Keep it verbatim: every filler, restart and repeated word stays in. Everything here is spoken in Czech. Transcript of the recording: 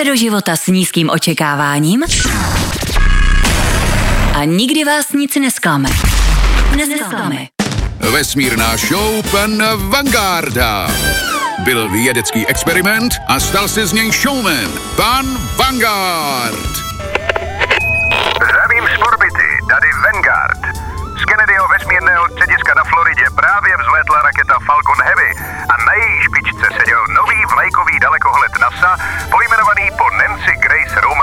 Jdete do života s nízkým očekáváním a nikdy vás nic nesklame. Nesklame. Vesmírná show pan Vangarda. Byl vědecký experiment a stal se z něj showman. Pan Vanguard. Zdravím z orbity, tady Vanguard. Z Kennedyho vesmírného střediska na Floridě